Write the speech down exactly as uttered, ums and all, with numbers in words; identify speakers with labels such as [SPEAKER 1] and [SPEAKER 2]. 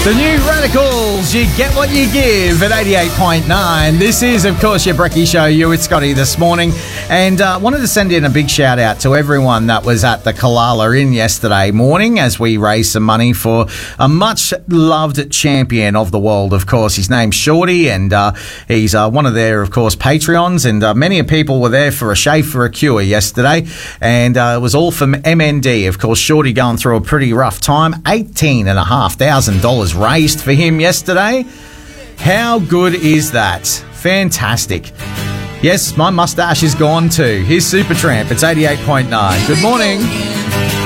[SPEAKER 1] The New Radicals, you get what you give at eighty-eight point nine. This is, of course, your Brekkie Show. You with Scotty this morning. And uh, wanted to send in a big shout out to everyone that was at the Kalala Inn yesterday morning as we raised some money for a much loved champion of the world, of course. His name's Shorty, and uh, he's uh, one of their, of course, Patreons. And uh, many people were there for a shave for a cure yesterday. And uh, it was all from M N D. Of course, Shorty going through a pretty rough time. eighteen thousand five hundred dollars raised for him yesterday. How good is that? Fantastic. Yes, my mustache is gone too. Here's Supertramp. It's eighty-eight point nine. Good morning.